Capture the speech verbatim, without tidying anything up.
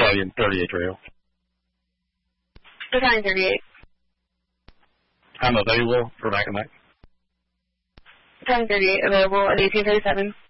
Battalion thirty-eight Trail. Battalion thirty-eight. I'm available for back and back. Battalion thirty-eight available at eighteen thirty-seven.